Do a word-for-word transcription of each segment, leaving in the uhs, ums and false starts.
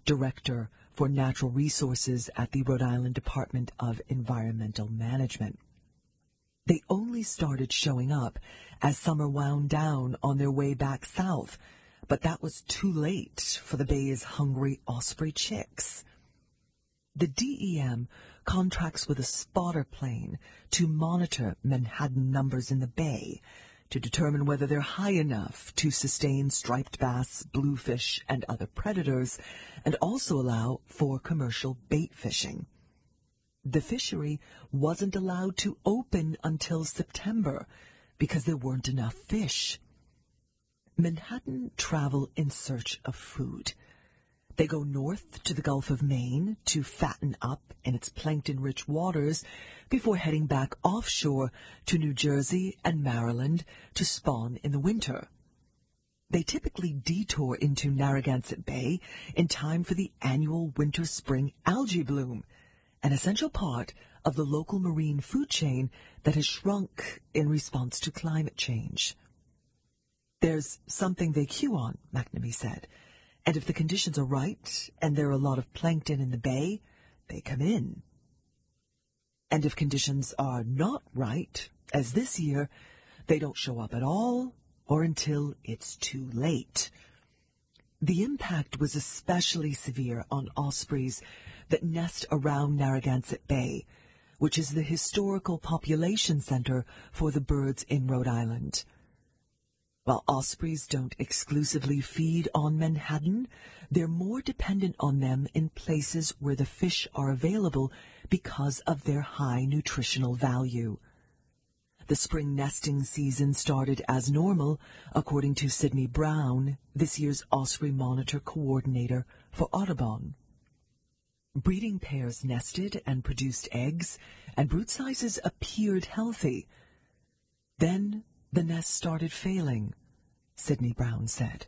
director for natural resources at the Rhode Island Department of Environmental Management. They only started showing up as summer wound down on their way back south, but that was too late for the bay's hungry osprey chicks. The D E M contracts with a spotter plane to monitor menhaden numbers in the bay to determine whether they're high enough to sustain striped bass, bluefish, and other predators, and also allow for commercial bait fishing. The fishery wasn't allowed to open until September because there weren't enough fish. Menhaden travel in search of food. They go north to the Gulf of Maine to fatten up in its plankton-rich waters before heading back offshore to New Jersey and Maryland to spawn in the winter. They typically detour into Narragansett Bay in time for the annual winter-spring algae bloom, an essential part of the local marine food chain that has shrunk in response to climate change. There's something they queue on, McNamee said, and if the conditions are right and there are a lot of plankton in the bay, they come in. And if conditions are not right, as this year, they don't show up at all or until it's too late. The impact was especially severe on ospreys that nest around Narragansett Bay, which is the historical population center for the birds in Rhode Island. While ospreys don't exclusively feed on menhaden, they're more dependent on them in places where the fish are available because of their high nutritional value. The spring nesting season started as normal, according to Sydney Brown, this year's Osprey Monitor Coordinator for Audubon. Breeding pairs nested and produced eggs, and brood sizes appeared healthy. Then the nest started failing, Sydney Brown said.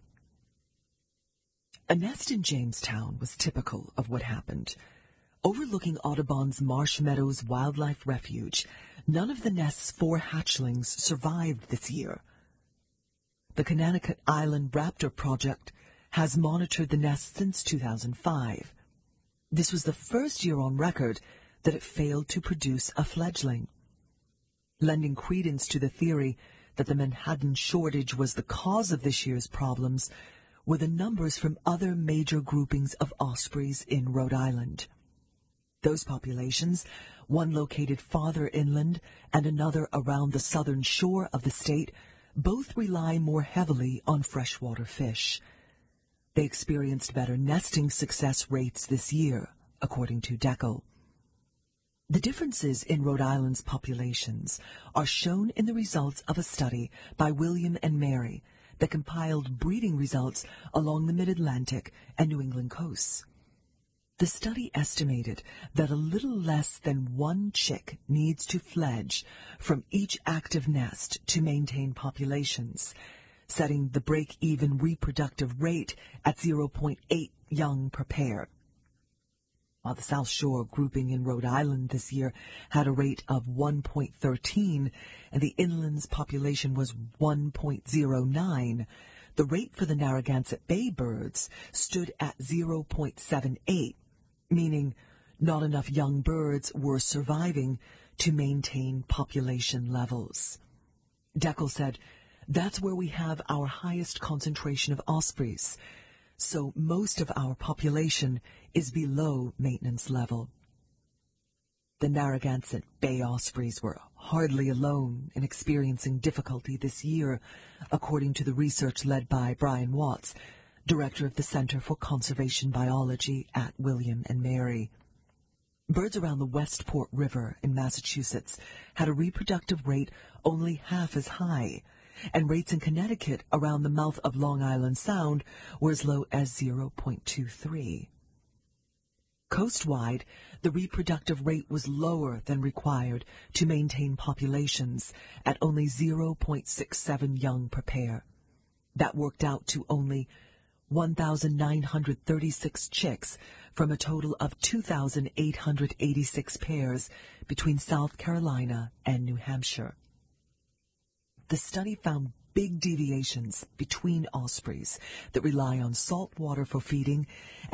A nest in Jamestown was typical of what happened. Overlooking Audubon's Marsh Meadows Wildlife Refuge, none of the nest's four hatchlings survived this year. The Connecticut Island Raptor Project has monitored the nest since two thousand five. This was the first year on record that it failed to produce a fledgling. Lending credence to the theory that the menhaden shortage was the cause of this year's problems were the numbers from other major groupings of ospreys in Rhode Island. Those populations, one located farther inland and another around the southern shore of the state, both rely more heavily on freshwater fish. They experienced better nesting success rates this year, according to Deckel. The differences in Rhode Island's populations are shown in the results of a study by William and Mary that compiled breeding results along the Mid-Atlantic and New England coasts. The study estimated that a little less than one chick needs to fledge from each active nest to maintain populations, setting the break-even reproductive rate at zero point eight young per pair. While the South Shore grouping in Rhode Island this year had a rate of one point one three and the inland's population was one point zero nine, the rate for the Narragansett Bay birds stood at zero point seven eight, meaning not enough young birds were surviving to maintain population levels. Deckel said, "That's where we have our highest concentration of ospreys, so most of our population is below maintenance level." The Narragansett Bay ospreys were hardly alone in experiencing difficulty this year, according to the research led by Brian Watts, director of the Center for Conservation Biology at William and Mary. Birds around the Westport River in Massachusetts had a reproductive rate only half as high, and rates in Connecticut around the mouth of Long Island Sound were as low as zero point two three. Coastwide, the reproductive rate was lower than required to maintain populations at only zero point six seven young per pair. That worked out to only one thousand nine hundred thirty-six chicks from a total of two thousand eight hundred eighty-six pairs between South Carolina and New Hampshire. The study found big deviations between ospreys that rely on salt water for feeding